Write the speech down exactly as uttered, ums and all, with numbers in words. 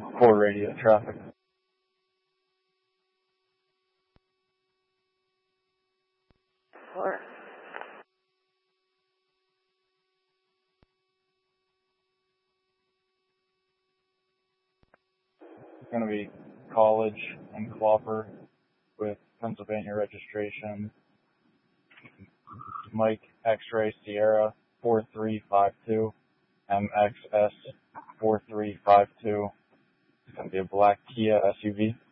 for radio traffic. Four. It's going to be College and Clopper with Pennsylvania registration. Mike X-Ray Sierra four three five two, M X S four three five two. It's going to be a black Kia S U V.